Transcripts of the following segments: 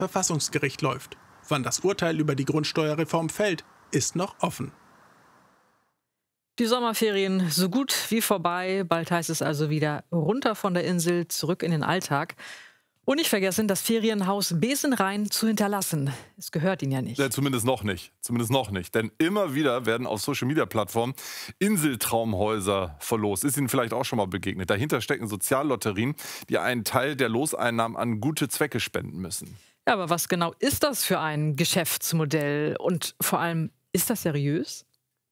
Verfassungsgericht läuft. Wann das Urteil über die Grundsteuerreform fällt, ist noch offen. Die Sommerferien so gut wie vorbei. Bald heißt es also wieder runter von der Insel, zurück in den Alltag. Und nicht vergessen, das Ferienhaus Besenrhein zu hinterlassen. Es gehört Ihnen ja nicht. Ja, zumindest noch nicht. Denn immer wieder werden auf Social-Media-Plattformen Inseltraumhäuser verlost. Ist Ihnen vielleicht auch schon mal begegnet. Dahinter stecken Soziallotterien, die einen Teil der Loseinnahmen an gute Zwecke spenden müssen. Ja, aber was genau ist das für ein Geschäftsmodell? Und vor allem, ist das seriös?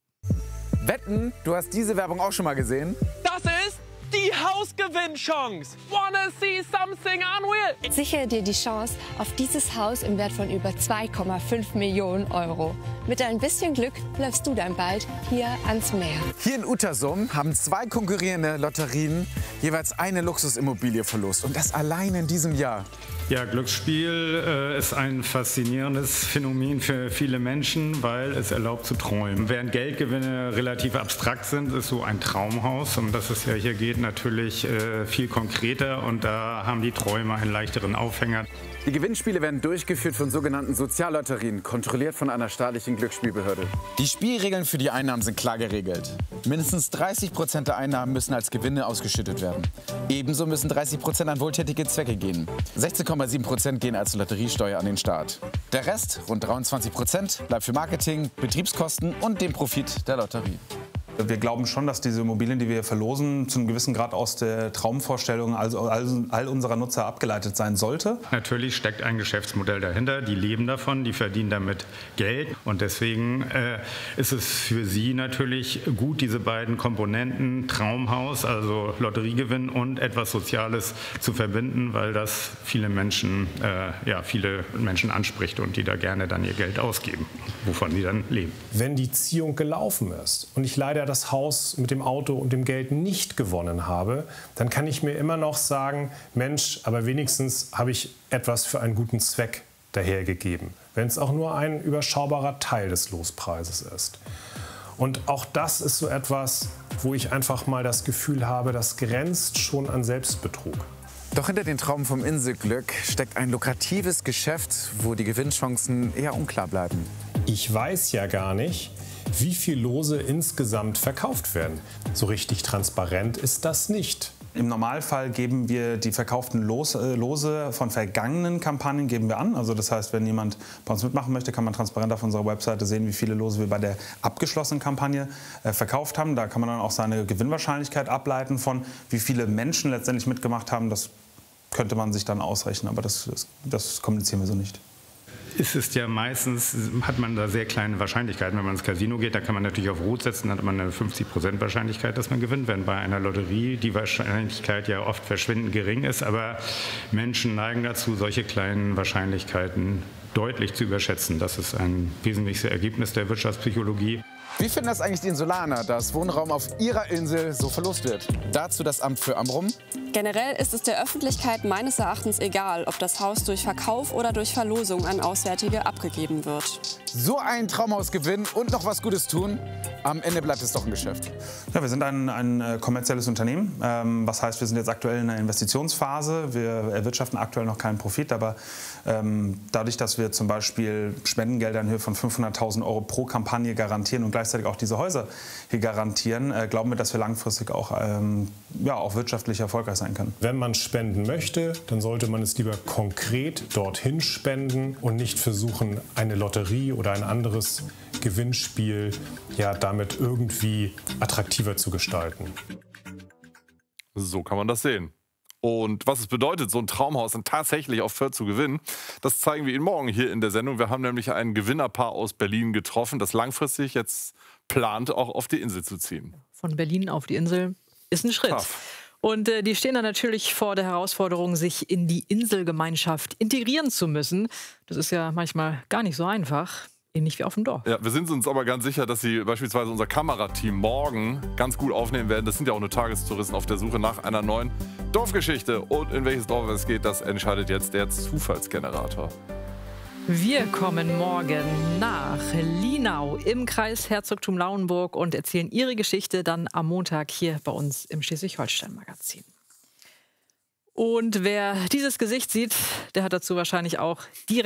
Wetten, du hast diese Werbung auch schon mal gesehen? Das ist die Hausgewinnchance. Wanna see something unreal? Sichere dir die Chance auf dieses Haus im Wert von über 2,5 Millionen Euro. Mit ein bisschen Glück läufst du dann bald hier ans Meer. Hier in Uetersum haben 2 konkurrierende Lotterien jeweils eine Luxusimmobilie verlost. Und das allein in diesem Jahr. Ja, Glücksspiel ist ein faszinierendes Phänomen für viele Menschen, weil es erlaubt zu träumen. Während Geldgewinne relativ abstrakt sind, ist so ein Traumhaus, um das es ja hier geht, natürlich viel konkreter. Und da haben die Träume einen leichteren Aufhänger. Die Gewinnspiele werden durchgeführt von sogenannten Soziallotterien, kontrolliert von einer staatlichen Glücksspielbehörde. Die Spielregeln für die Einnahmen sind klar geregelt. Mindestens 30% der Einnahmen müssen als Gewinne ausgeschüttet werden. Ebenso müssen 30% an wohltätige Zwecke gehen. 16,7% gehen als Lotteriesteuer an den Staat. Der Rest, rund 23%, bleibt für Marketing, Betriebskosten und den Profit der Lotterie. Wir glauben schon, dass diese Immobilien, die wir verlosen, zu einem gewissen Grad aus der Traumvorstellung all unserer Nutzer abgeleitet sein sollte. Natürlich steckt ein Geschäftsmodell dahinter. Die leben davon, die verdienen damit Geld. Und deswegen ist es für sie natürlich gut, diese beiden Komponenten, Traumhaus, also Lotteriegewinn und etwas Soziales zu verbinden, weil das viele Menschen anspricht und die da gerne dann ihr Geld ausgeben, wovon sie dann leben. Wenn die Ziehung gelaufen ist und ich leider das Haus mit dem Auto und dem Geld nicht gewonnen habe, dann kann ich mir immer noch sagen, Mensch, aber wenigstens habe ich etwas für einen guten Zweck dahergegeben, wenn es auch nur ein überschaubarer Teil des Lospreises ist. Und auch das ist so etwas, wo ich einfach mal das Gefühl habe, das grenzt schon an Selbstbetrug. Doch hinter den Traum vom Inselglück steckt ein lukratives Geschäft, wo die Gewinnchancen eher unklar bleiben. Ich weiß ja gar nicht, wie viel Lose insgesamt verkauft werden. So richtig transparent ist das nicht. Im Normalfall geben wir die verkauften Lose von vergangenen Kampagnen geben wir an. Also das heißt, wenn jemand bei uns mitmachen möchte, kann man transparent auf unserer Webseite sehen, wie viele Lose wir bei der abgeschlossenen Kampagne verkauft haben. Da kann man dann auch seine Gewinnwahrscheinlichkeit ableiten von, wie viele Menschen letztendlich mitgemacht haben. Das könnte man sich dann ausrechnen, aber das kommunizieren wir so nicht. Es ist ja meistens, hat man da sehr kleine Wahrscheinlichkeiten. Wenn man ins Casino geht, da kann man natürlich auf Rot setzen, dann hat man eine 50% Wahrscheinlichkeit, dass man gewinnt. Wenn bei einer Lotterie die Wahrscheinlichkeit ja oft verschwindend gering ist, aber Menschen neigen dazu, solche kleinen Wahrscheinlichkeiten deutlich zu überschätzen. Das ist ein wesentliches Ergebnis der Wirtschaftspsychologie. Wie finden das eigentlich die Insulaner, dass Wohnraum auf ihrer Insel so verlost wird? Dazu das Amt für Amrum. Generell ist es der Öffentlichkeit meines Erachtens egal, ob das Haus durch Verkauf oder durch Verlosung an Auswärtige abgegeben wird. So ein Traumhaus gewinnen und noch was Gutes tun, am Ende bleibt es doch ein Geschäft. Ja, wir sind ein kommerzielles Unternehmen. Was heißt, wir sind jetzt aktuell in einer Investitionsphase. Wir erwirtschaften aktuell noch keinen Profit, aber dadurch, dass wir zum Beispiel Spendengelder in Höhe von 500.000 Euro pro Kampagne garantieren und gleichzeitig auch diese Häuser hier garantieren, glauben wir, dass wir langfristig auch wirtschaftlich erfolgreich sein können. Wenn man spenden möchte, dann sollte man es lieber konkret dorthin spenden und nicht versuchen, eine Lotterie oder ein anderes Gewinnspiel damit irgendwie attraktiver zu gestalten. So kann man das sehen. Und was es bedeutet, so ein Traumhaus dann tatsächlich auf Föhr zu gewinnen, das zeigen wir Ihnen morgen hier in der Sendung. Wir haben nämlich ein Gewinnerpaar aus Berlin getroffen, das langfristig jetzt plant, auch auf die Insel zu ziehen. Von Berlin auf die Insel ist ein Schritt. Tough. Und die stehen dann natürlich vor der Herausforderung, sich in die Inselgemeinschaft integrieren zu müssen. Das ist ja manchmal gar nicht so einfach. Ähnlich wie auf dem Dorf. Ja, wir sind uns aber ganz sicher, dass Sie beispielsweise unser Kamerateam morgen ganz gut aufnehmen werden. Das sind ja auch nur Tagestouristen auf der Suche nach einer neuen Dorfgeschichte. Und in welches Dorf es geht, das entscheidet jetzt der Zufallsgenerator. Wir kommen morgen nach Linau im Kreis Herzogtum Lauenburg und erzählen Ihre Geschichte dann am Montag hier bei uns im Schleswig-Holstein-Magazin. Und wer dieses Gesicht sieht, der hat dazu wahrscheinlich auch direkt